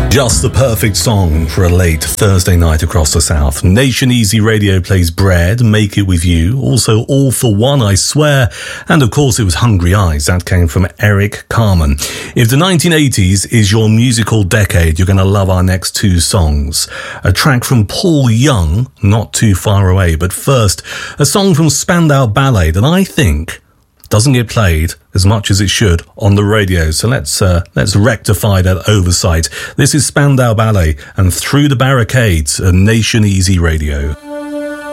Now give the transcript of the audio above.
Just the perfect song for a late Thursday night across the South. Nation Easy Radio plays Bread, Make It With You, also All For One, I Swear, and of course it was Hungry Eyes. That came from Eric Carmen. If the 1980s is your musical decade, you're going to love our next two songs. A track from Paul Young, Not Too Far Away, but first, a song from Spandau Ballet that I think doesn't get played as much as it should on the radio. So let's rectify that oversight. This is Spandau Ballet and Through the Barricades, a Nation Easy Radio.